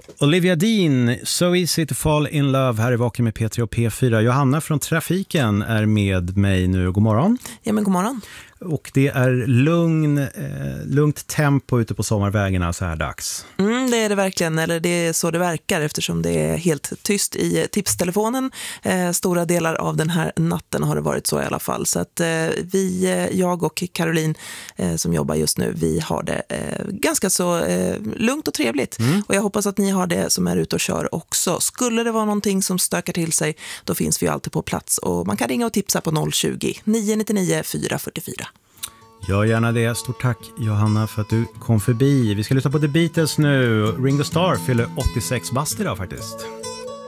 Olivia Dean, So Easy to Fall in Love, här i Vaken med P3 och P4. Johanna från Trafiken är med mig nu. God morgon. Ja, men god morgon. Och det är lugnt tempo ute på sommarvägarna så här dags. Det är det verkligen, eller det är så det verkar eftersom det är helt tyst i tipstelefonen. Stora delar av den här natten har det varit så i alla fall. Så att jag och Caroline som jobbar just nu, vi har det ganska så lugnt och trevligt. Och jag hoppas att ni har det som är ute och kör också. Skulle det vara någonting som stökar till sig, då finns vi alltid på plats. Och man kan ringa och tipsa på 020-999 444. Gör gärna det. Stort tack Johanna för att du kom förbi. Vi ska lyssna på The Beatles nu. Ringo Starr fyller 86 bast idag faktiskt.